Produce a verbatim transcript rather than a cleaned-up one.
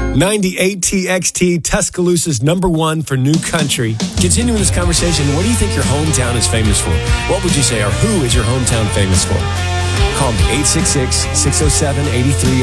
ninety-eight T X T, Tuscaloosa's number one for new country. Continuing this conversation, what do you think your hometown is famous for? What would you say, or who is your hometown famous for? Call me, eight six six, six oh seven, eight three